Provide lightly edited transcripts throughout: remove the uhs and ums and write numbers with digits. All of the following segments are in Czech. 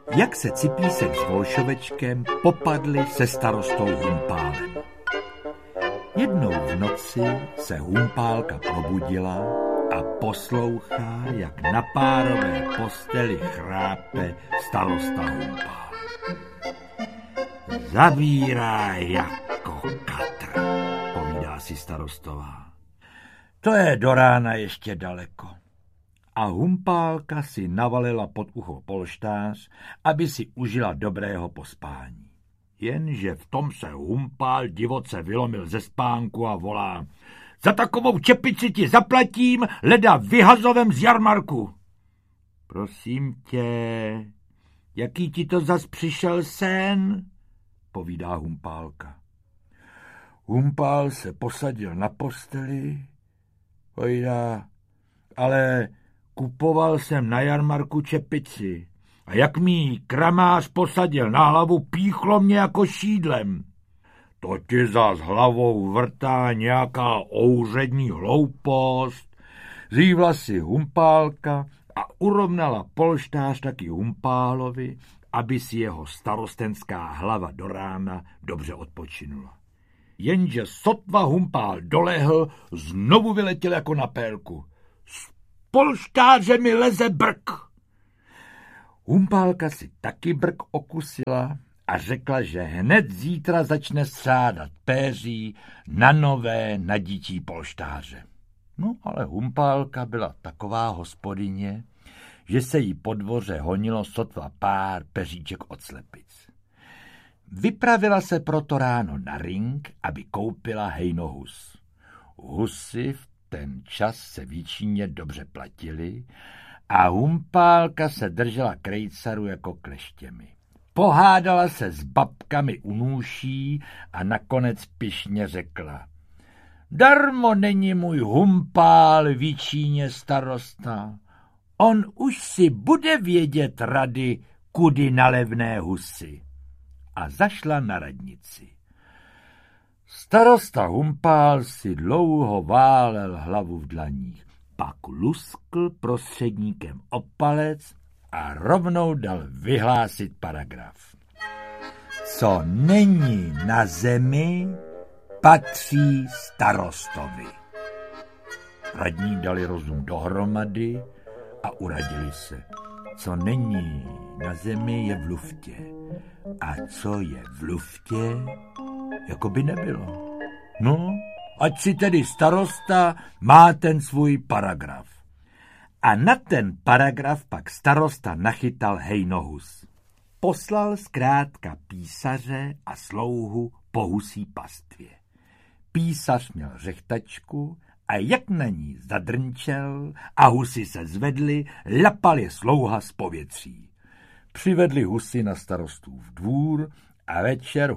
Jak se Cipísek s Volšovečkem popadli se starostou Humpálem. Jednou v noci se Humpálka probudila a poslouchá, jak na párové posteli chrápe starosta Humpál. Zavírá jako katr, povídá si starostová. To je do rána ještě daleko. A Humpálka si navalila pod ucho polštář, aby si užila dobrého pospání. Jenže v tom se Humpál divoce vylomil ze spánku a volá: Za takovou čepici ti zaplatím, leda vyhazovem z jarmarku. Prosím tě, jaký ti to zas přišel sen? Povídá Humpálka. Humpál se posadil na posteli, povídá: Ale kupoval jsem na jarmarku čepici a jak mi kramář posadil na hlavu, píchlo mě jako šídlem. To ti zas hlavou vrtá nějaká ouřední hloupost. Zívla si Humpálka a urovnala polštář taky Humpálovi, aby si jeho starostenská hlava do rána dobře odpočinula. Jenže sotva Humpál dolehl, znovu vyletěl jako na pélku. Z polštáře mi leze brk. Humpálka si taky brk okusila a řekla, že hned zítra začne střádat péří na nové nadítí polštáře. No ale Humpálka byla taková hospodyně, že se jí po dvoře honilo sotva pár peříček od slepic. Vypravila se proto ráno na ring, aby koupila hejnohus. Husy v ten čas se v Jičíně dobře platily a Humpálka se držela krejcaru jako kleštěmi. Pohádala se s babkami u nůší a nakonec pyšně řekla: Darmo není můj Humpál v Jičíně starosta. On už si bude vědět rady, kudy na levné husy. A zašla na radnici. Starosta Humpál si dlouho válel hlavu v dlaních, pak luskl prostředníkem o palec a rovnou dal vyhlásit paragraf. Co není na zemi, patří starostovi. Radní dali rozum dohromady a uradili se. Co není na zemi, je v luftě. A co je v luftě, jako by nebylo. No, ať si tedy starosta má ten svůj paragraf. A na ten paragraf pak starosta nachytal hejnohus. Poslal zkrátka písaře a slouhu po husí pastvě. Písař měl řechtačku a jak na ní zadrnčel a husy se zvedly, lapal je slouha z povětří. Přivedli husy na starostův dvůr a večer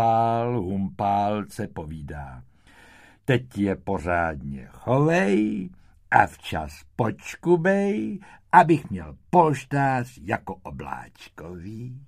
Humpálce povídá: Teď je pořádně chovej a včas počkubej, abych měl polštář jako obláčkový.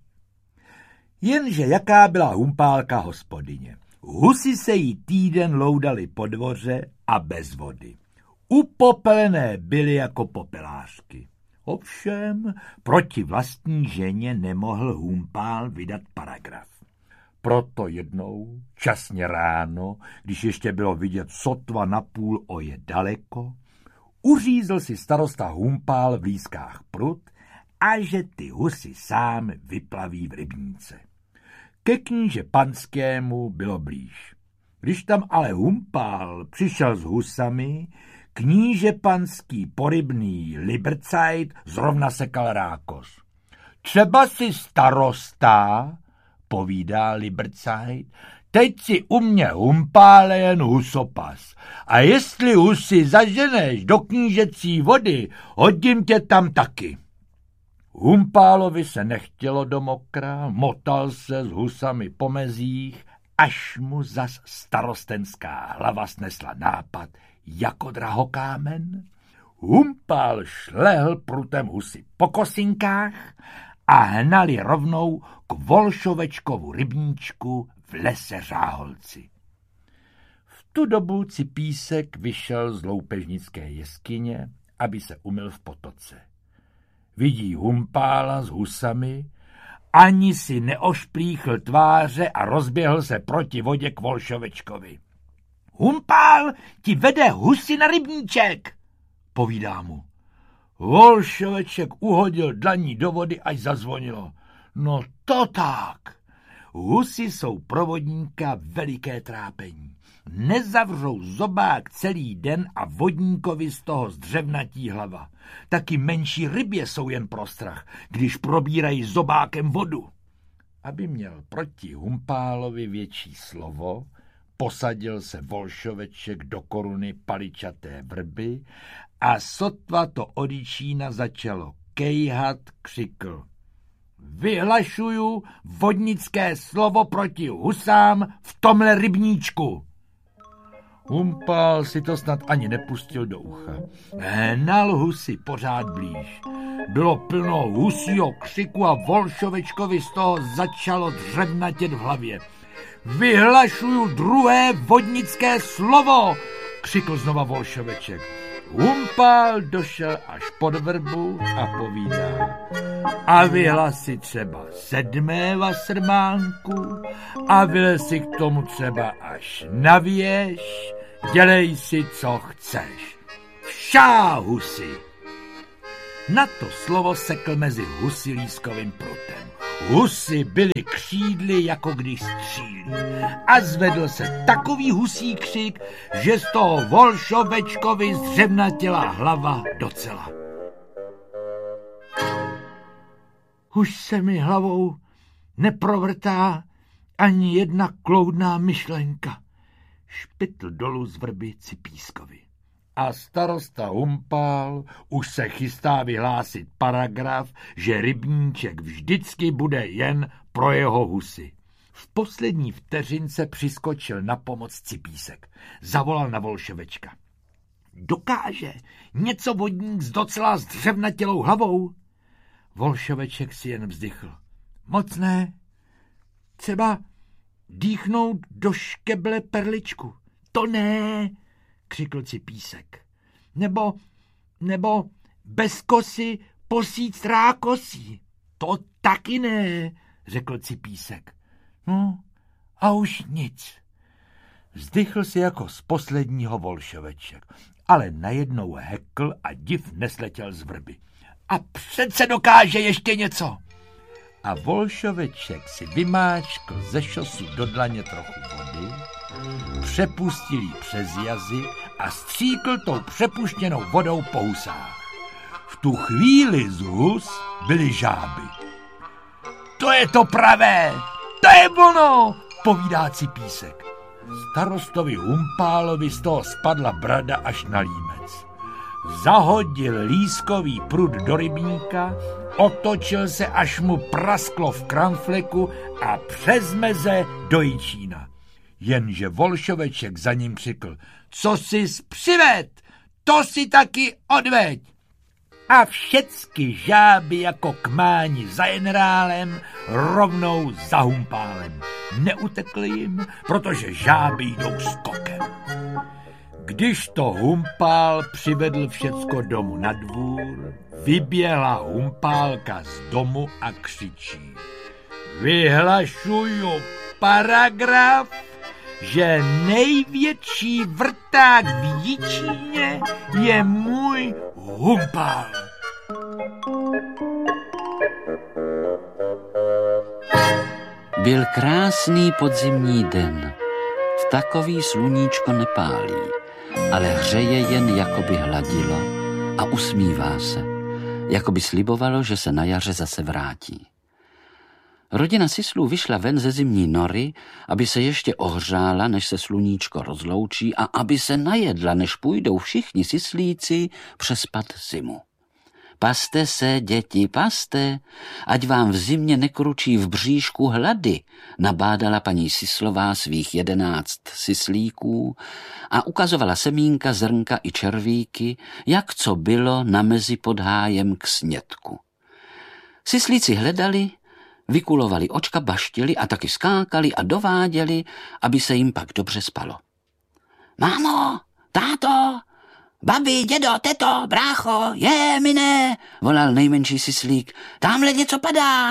Jenže jaká byla Humpálka hospodyně. Husy se jí týden loudali po dvoře a bez vody. Upopelené byly jako popelářky. Ovšem proti vlastní ženě nemohl Humpál vydat paragraf. Proto jednou, časně ráno, když ještě bylo vidět sotva napůl oje daleko, uřízl si starosta Humpál v lískách prut a že ty husy sám vyplaví v rybníce. Ke kníže panskému bylo blíž. Když tam ale Humpál přišel s husami, kníže panský porybný Libercajt zrovna sekal rákos. Třeba si starosta, povídá Libercajt, teď si u mě Humpále jen husopas. A jestli husy zaženeš do knížecí vody, hodím tě tam taky. Humpálovi se nechtělo do mokra, motal se s husami po mezích, až mu zas starostenská hlava snesla nápad jako drahokámen. Humpál šlehl prutem husy po kosinkách a hnali rovnou k Volšovečkovu rybníčku v lese Řáholci. V tu dobu Cipísek vyšel z loupežnické jeskyně, aby se umyl v potoce. Vidí Humpála s husami Ani si neošplíchl tváře a rozběhl se proti vodě k Volšovečkovi. Humpál ti vede husy na rybníček, povídá mu. Volšoveček uhodil dlaní do vody, až zazvonilo. No to tak. Husy jsou pro vodníka veliké trápení. Nezavřou zobák celý den a vodníkovi z toho zdřevnatí hlava. Taky menší rybě jsou jen pro strach, když probírají zobákem vodu. Aby měl proti Humpálovi větší slovo, posadil se Volšoveček do koruny paličaté vrby a sotva to od Jičína začalo kejhat, křikl. Vyhlašuju vodnické slovo proti husám v tomhle rybníčku. Humpál si to snad ani nepustil do ucha. Hnal husy pořád blíž. Bylo plno husího křiku a Volšovečkovi z toho začalo dřevnatět v hlavě. Vyhlašuju druhé vodnické slovo, křikl znova Volšoveček. Humpál došel až pod vrbu a povídá. A vyhlasi třeba 7. vasrmánku a vylez si k tomu třeba až na věž, dělej si, co chceš. Všá husy! Na to slovo sekl mezi husilískovým prutem. Husy byly křídly, jako když střílí. A zvedl se takový husí křik, že z toho Volšovečkovi zdřevnatěla hlava docela. Už se mi hlavou neprovrtá ani jedna kloudná myšlenka, špitl dolů z vrby Cipískovi. A starosta Humpál už se chystá vyhlásit paragraf, že rybníček vždycky bude jen pro jeho husy. V poslední vteřince přiskočil na pomoc Cipísek. Zavolal na Volšovečka. Dokáže něco vodník s docela zdřevnatělou hlavou? Volšoveček si jen vzdychl. Moc ne. Třeba dýchnout do škeble perličku. To ne, křikl Cipísek. Nebo bez kosy posít rákosí. To taky ne, řekl Cipísek. No a už nic. Vzdychl si jako z posledního Volšoveček, ale najednou hekl a div nesletěl z vrby. A přece dokáže ještě něco. A Volšoveček si vymáčkl ze šosu do dlaně trochu vody, přepustil jí přes jazyk a stříkl tou přepuštěnou vodou po husách. V tu chvíli z hus byly žáby. To je to pravé, to je ono, povídá Cipísek. Starostovi Humpálovi z toho spadla brada až na límec. Zahodil lískový prut do rybníka, otočil se, až mu prasklo v kramfleku a přes meze do Jičína. Jenže Volšoveček za ním křikl, co jsi přived, to si taky odveď. A všecky žáby jako kmáni za generálem rovnou za Humpálem. Neutekli jim, protože žáby jdou skokem. Když to Humpál přivedl všecko domů na dvůr, vyběhla Humpálka z domu a křičí. Vyhlašuju paragraf, že největší vrták v Jičíně je můj Humpál. Byl krásný podzimní den. V takový sluníčko nepálí, ale hřeje jen, jako by hladilo a usmívá se, jako by slibovalo, že se na jaře zase vrátí. Rodina Sislů vyšla ven ze zimní nory, aby se ještě ohřála, než se sluníčko rozloučí a aby se najedla, než půjdou všichni sislíci přespat zimu. Paste se, děti, paste, ať vám v zimě nekručí v bříšku hlady, nabádala paní Sislová svých 11 sislíků a ukazovala semínka, zrnka i červíky, jak co bylo na mezi pod hájem k snědku. Sislíci hledali, vykulovali očka, baštili a taky skákali a dováděli, aby se jim pak dobře spalo. Mámo, táto, babi, dědo, teto, brácho, mine, volal nejmenší sislík. Tamhle něco padá,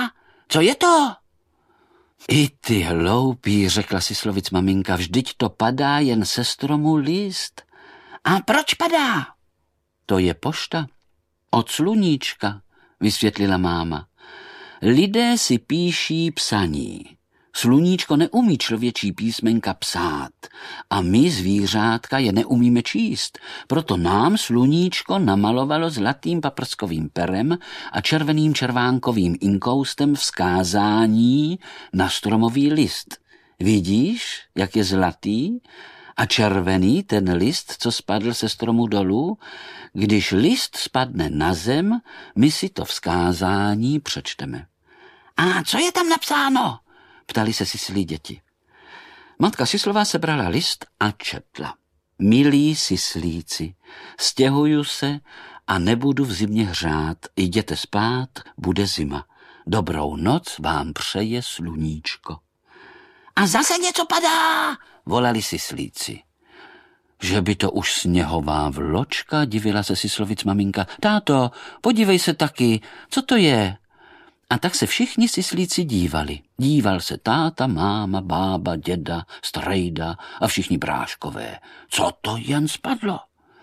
Co je to? I ty hloupý, řekla Sislovic maminka, vždyť to padá jen se stromu list. A proč padá? To je pošta. Od sluníčka, vysvětlila máma. Lidé si píší psaní. Sluníčko neumí člověčí písmenka psát a my, zvířátka, je neumíme číst. Proto nám sluníčko namalovalo zlatým paprskovým perem a červeným červánkovým inkoustem vzkázání na stromový list. Vidíš, jak je zlatý a červený ten list, co spadl se stromu dolů? Když list spadne na zem, my si to vzkázání přečteme. A co je tam napsáno? Ptali se Sislí děti. Matka Sislová sebrala list a četla. Milí Sislíci, stěhuju se a nebudu v zimě hřát. Jděte spát, bude zima. Dobrou noc vám přeje sluníčko. A zase něco padá, volali Sislíci. Že by to už sněhová vločka, divila se Sislovic maminka. Táto, podívej se taky, co to je? A tak se všichni Sislíci dívali. Díval se táta, máma, bába, děda, strejda a všichni bráškové. Co to jen spadlo?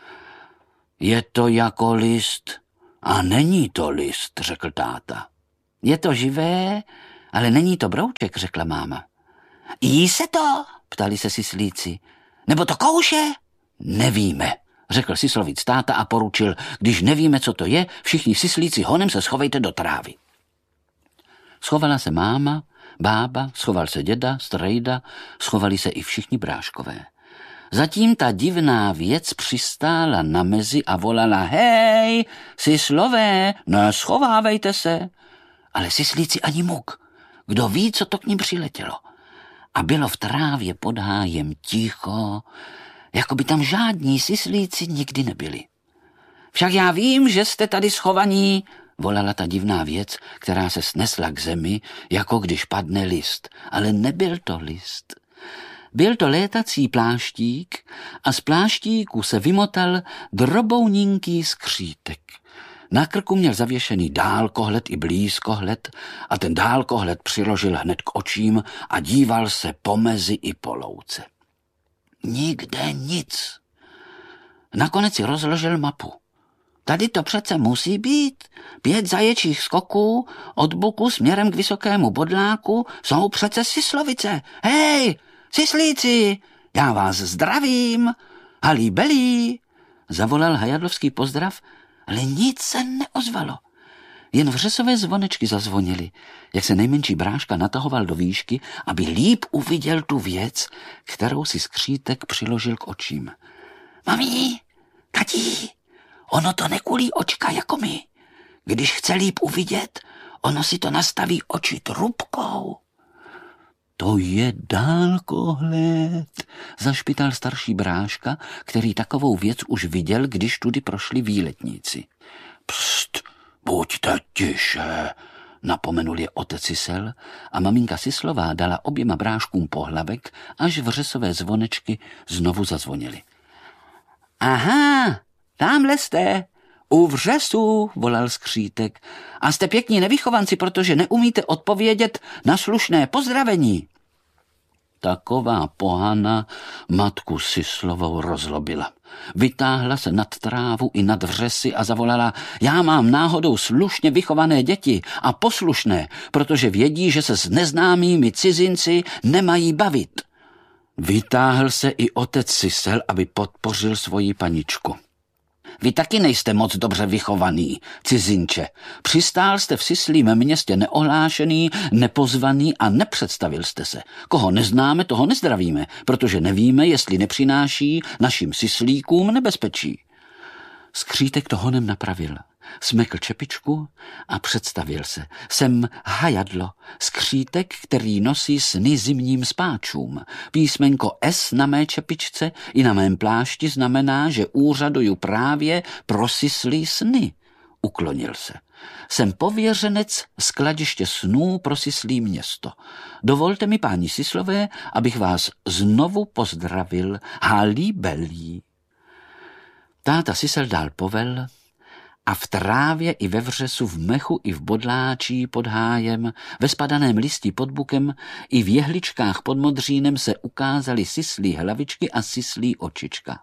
Je to jako list a není to list, řekl táta. Je to živé, ale není to brouček, řekla máma. Jí se to? Ptali se Sislíci. Nebo to kouše? Nevíme, řekl Sislovic táta a poručil. Když nevíme, co to je, všichni Sislíci honem se schovejte do trávy. Schovala se máma, bába, schoval se děda, strejda, schovali se i všichni bráškové. Zatím ta divná věc přistála na mezi a volala: Hej, Sislové, neschovávejte se. Ale Sislíci ani muk. Kdo ví, co to k ním přiletělo. A bylo v trávě pod hájem ticho, jako by tam žádní Sislíci nikdy nebyli. Však já vím, že jste tady schovaní, volala ta divná věc, která se snesla k zemi, jako když padne list. Ale nebyl to list. Byl to létací pláštík a z pláštíku se vymotal drobouninký skřítek. Na krku měl zavěšený dálkohled i blízkohled a ten dálkohled přiložil hned k očím a díval se po mezi i po louce. Nikde nic. Nakonec si rozložil mapu. Tady to přece musí být. 5 zaječích skoků od buku směrem k vysokému bodláku jsou přece Sislovice. Hej, Sislíci, já vás zdravím. Halí belí, zavolal hajadlovský pozdrav, ale nic se neozvalo. Jen vřesové zvonečky zazvonily, jak se nejmenší bráška natahoval do výšky, aby líp uviděl tu věc, kterou si skřítek přiložil k očím. Mami, tati, ono to nekulí očka jako my. Když chce líp uvidět, ono si to nastaví oči trubkou. To je dálkohled, zašpital starší bráška, který takovou věc už viděl, když tudy prošli výletníci. Pst, buďte tiše, napomenul je otec Sisel a maminka Sislová dala oběma bráškům pohlavek, až vřesové zvonečky znovu zazvonily. Aha, tamhle jste, u vřesu, volal skřítek. A jste pěkní nevychovanci, protože neumíte odpovědět na slušné pozdravení. Taková pohana matku Sislovou rozlobila. Vytáhla se nad trávu i nad vřesy a zavolala: Já mám náhodou slušně vychované děti a poslušné, protože vědí, že se s neznámými cizinci nemají bavit. Vytáhl se i otec Sisel, aby podpořil svoji paničku. Vy taky nejste moc dobře vychovaný, cizinče. Přistál jste v Sislím městě neohlášený, nepozvaný a nepředstavil jste se. Koho neznáme, toho nezdravíme, protože nevíme, jestli nepřináší našim Sislíkům nebezpečí. Skřítek to honem napravil. Smekl čepičku a představil se. Jsem Hajadlo, skřítek, který nosí sny zimním spáčům. Písmenko S na mé čepičce i na mém plášti znamená, že úřaduju právě pro sislí sny. Uklonil se. Jsem pověřenec skladiště snů pro sislí město. Dovolte mi, páni Sislové, abych vás znovu pozdravil. Halí belí. Táta Sisel dál povel a v trávě i ve vřesu, v mechu i v bodláčí pod hájem, ve spadaném listí pod bukem i v jehličkách pod modřínem se ukázaly syslí hlavičky a syslí očička.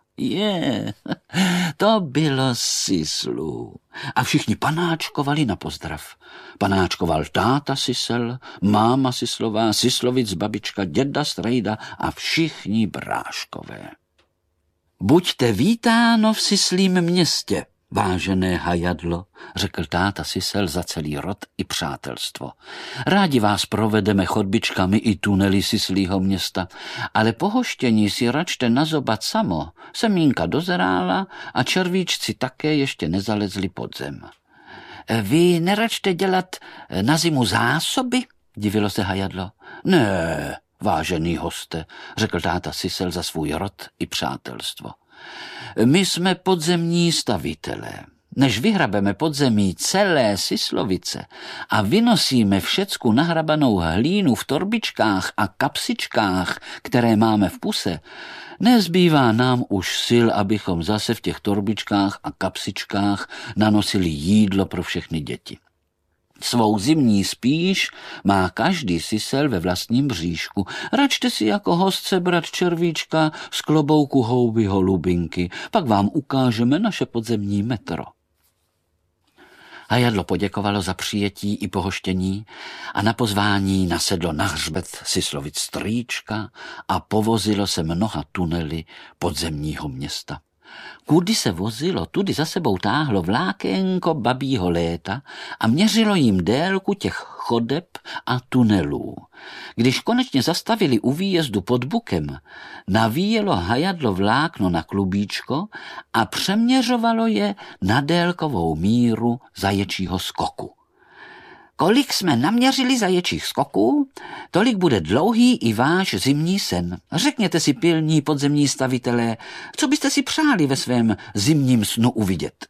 To bylo syslů. A všichni panáčkovali na pozdrav. Panáčkoval táta Sysel, máma Syslová, Syslovic babička, děda Strejda a všichni bráškové. Buďte vítáno v syslím městě, vážené hajadlo, řekl táta Sysel za celý rod i přátelstvo. Rádi vás provedeme chodbičkami i tunely syslího města, ale pohoštění si račte nazobat samo. Semínka dozrála a červíčci také ještě nezalezli pod zem. Vy neračte dělat na zimu zásoby? Divilo se hajadlo. Ne, vážený hoste, řekl táta Sysel za svůj rod i přátelstvo. My jsme podzemní stavitelé. Než vyhrabeme podzemí celé Syslovice a vynosíme všecku nahrabanou hlínu v torbičkách a kapsičkách, které máme v puse, nezbývá nám už sil, abychom zase v těch torbičkách a kapsičkách nanosili jídlo pro všechny děti. Svou zimní spíš má každý Sysel ve vlastním bříšku. Račte si jako host sebrat červíčka z klobouku houby holubinky, pak vám ukážeme naše podzemní metro. Hajadlo poděkovalo za přijetí i pohoštění a na pozvání nasedlo na hřbet Syslovic strýčka a povozilo se mnoha tunely podzemního města. Kudy se vozilo, tudy za sebou táhlo vlákénko babího léta a měřilo jim délku těch chodeb a tunelů. Když konečně zastavili u výjezdu pod bukem, navíjelo hajadlo vlákno na klubíčko a přeměřovalo je na délkovou míru zaječího skoku. Kolik jsme naměřili zaječích skoků, tolik bude dlouhý i váš zimní sen. Řekněte si, pilní podzemní stavitelé, co byste si přáli ve svém zimním snu uvidět.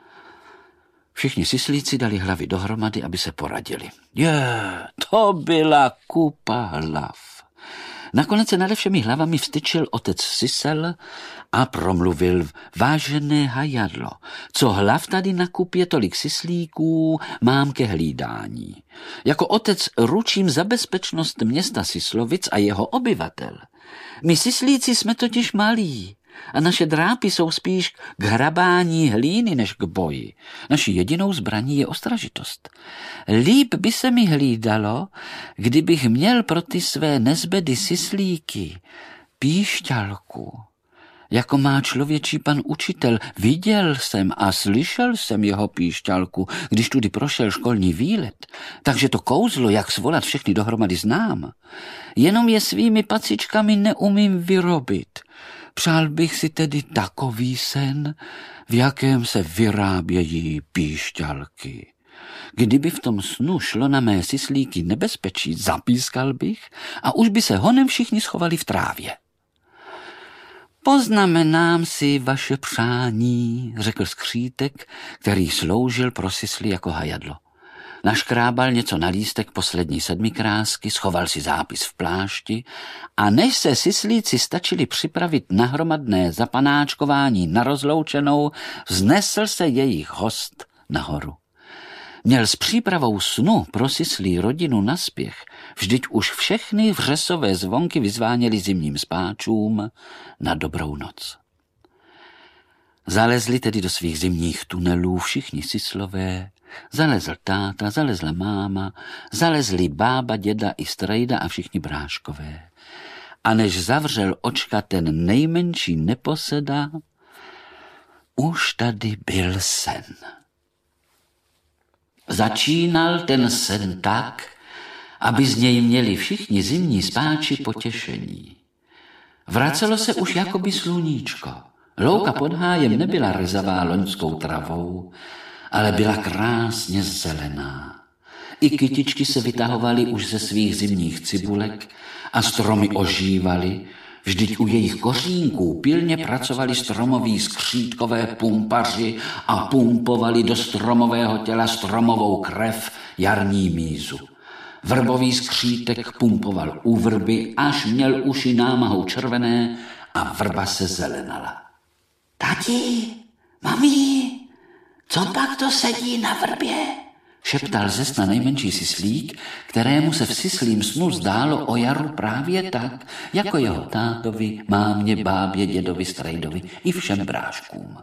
Všichni syslíci dali hlavy dohromady, aby se poradili. To byla kupa hlav. Nakonec se nade všemi hlavami vstyčil otec Sysel a promluvil: vážené hajadlo, co hlav tady na kupě, tolik syslíků mám ke hlídání. Jako otec ručím za bezpečnost města Syslovic a jeho obyvatel. My syslíci jsme totiž malí a naše drápy jsou spíš k hrabání hlíny než k boji. Naší jedinou zbraní je ostražitost. Líp by se mi hlídalo, kdybych měl pro ty své nezbedy syslíky píšťalku. Jako má člověčí pan učitel, viděl jsem a slyšel jsem jeho píšťalku, když tudy prošel školní výlet, takže to kouzlo, jak svolat všechny dohromady, znám. Jenom je svými pacičkami neumím vyrobit. Přál bych si tedy takový sen, v jakém se vyrábějí píšťalky. Kdyby v tom snu šlo na mé syslíky nebezpečí, zapískal bych a už by se honem všichni schovali v trávě. Poznamenám si vaše přání, řekl skřítek, který sloužil pro sysly jako hajadlo. Naškrábal něco na lístek poslední 7 krásky, schoval si zápis v plášti a než se syslíci stačili připravit na hromadné zapanáčkování na rozloučenou, vznesl se jejich host nahoru. Měl s přípravou snu pro syslí rodinu naspěch, vždyť už všechny vřesové zvonky vyzváněly zimním spáčům na dobrou noc. Zalezli tedy do svých zimních tunelů všichni syslové, zalezl táta, zalezla máma, zalezli bába, děda i strejda a všichni bráškové. A než zavřel očka ten nejmenší neposeda, už tady byl sen. Začínal ten sen tak, aby z něj měli všichni zimní spáči potěšení. Vracelo se už jakoby sluníčko. Louka pod hájem nebyla rezavá loňskou travou, ale byla krásně zelená. I kytičky se vytahovaly už ze svých zimních cibulek a stromy ožívaly, vždyť u jejich kořínků pilně pracovali stromoví skřítkové pumpaři a pumpovali do stromového těla stromovou krev jarní mízu. Vrbový skřítek pumpoval u vrby, až měl uši námahou červené a vrba se zelenala. Tati, mami, Co pak to sedí na vrbě? Šeptal ze sna nejmenší sislík, kterému se v sislím snu zdálo o jaru právě tak, jako jeho tátovi, mámě, bábě, dědovi, strejdovi i všem bráškům.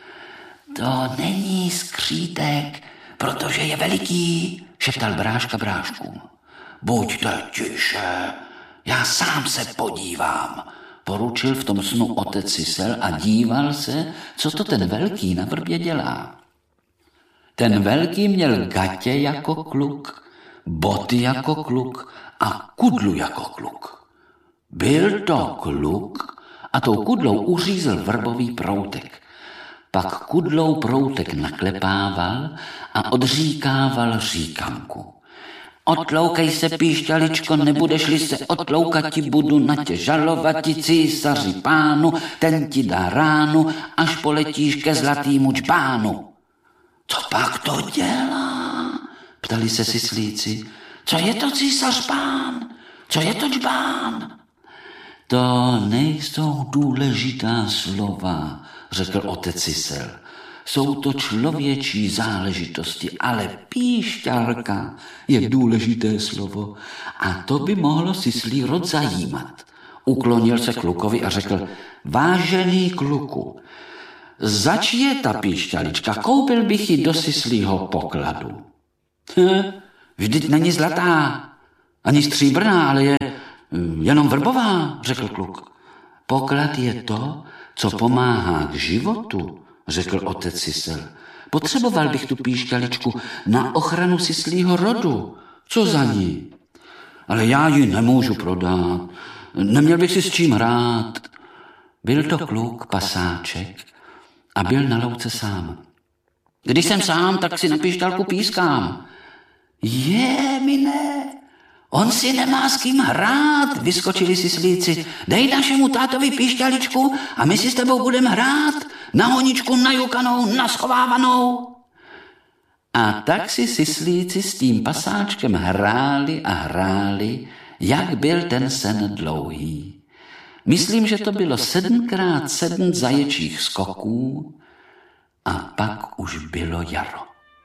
To není skřítek, protože je veliký, šeptal bráška bráškům. Buďte tiše, já sám se podívám, poručil v tom snu otec Sisel a díval se, co to ten velký na vrbě dělá. Ten velký měl gatě jako kluk, boty jako kluk a kudlu jako kluk. Byl to kluk a tou kudlou uřízl vrbový proutek. Pak kudlou proutek naklepával a odříkával říkanku. Otloukej se, píšťaličko, nebudeš-li se otloukati, budu na tě žalovati, císaři pánu, ten ti dá ránu, až poletíš ke zlatýmu džbánu. Co pak to dělá? Ptali se sislíci. Co je to císař pán? Co je to džbán? To nejsou důležitá slova, řekl otec Sisel. Jsou to člověčí záležitosti, ale píšťalka je důležité slovo a to by mohlo sislí rod zajímat. Uklonil se klukovi a řekl, vážený kluku, zač je ta píšťalička, koupil bych ji do sislího pokladu. Vždyť není zlatá, ani stříbrná, ale je jenom vrbová, řekl kluk. Poklad je to, co pomáhá k životu, řekl otec Sisel. Potřeboval bych tu píšťaličku na ochranu sislího rodu. Co za ní? Ale já ji nemůžu prodat. Neměl bych si s čím hrát. Byl to kluk, pasáček, a byl na louce sám. Když jsem sám, tak si na píšťalku pískám. Mine, on si nemá s kým hrát, vyskočili sislíci. Dej našemu tátovi píšťaličku a my si s tebou budeme hrát na honičku, najukanou, naschovávanou. A tak si sislíci s tím pasáčkem hráli a hráli, jak byl ten sen dlouhý. Myslím, že to bylo 7x7 zaječích skoků a pak už bylo jaro.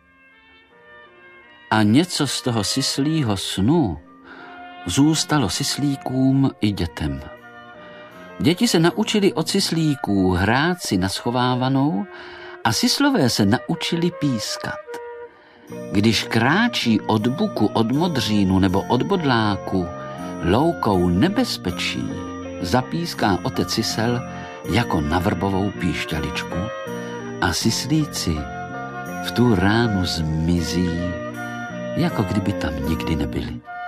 A něco z toho sislího snu zůstalo sislíkům i dětem. Děti se naučili od sislíků hrát si na schovávanou a sislové se naučili pískat. Když kráčí od buku, od modřínu nebo od bodláku loukou nebezpečí, zapíská otec Sisel jako na vrbovou píšťaličku a sislíci v tu ránu zmizí, jako kdyby tam nikdy nebyli.